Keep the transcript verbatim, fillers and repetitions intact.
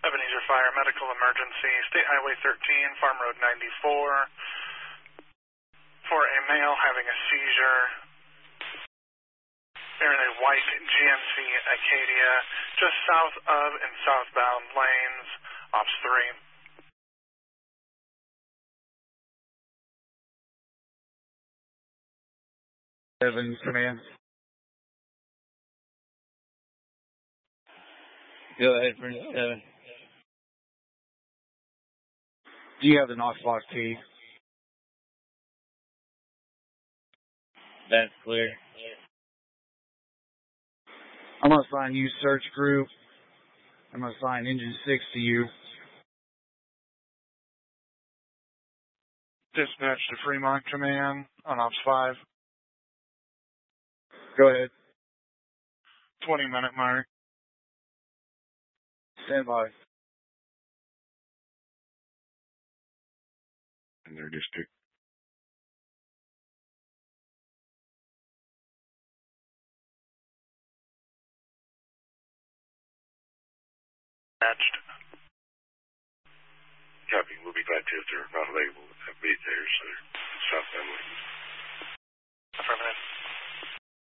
Ebenezer Fire, medical emergency, State Highway thirteen, Farm Road ninety-four, for a male having a seizure. They're in a white G M C Acadia, just south of and southbound lanes, Ops three. Evans, command. Go ahead for seven. Do you have the Knox lock key? That's clear. I'm going to assign you search group. I'm going to assign engine six to you. Dispatch to Fremont Command on Ops five. Go ahead. twenty minute mark. Stand by. In their district. Dispatched. Copy. We'll be glad to if they're not available. I'll be there, so southbound lanes.